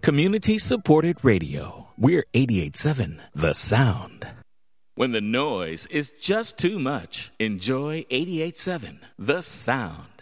Community-supported radio. We're 88.7 The Sound. When the noise is just too much, enjoy 88.7 The Sound.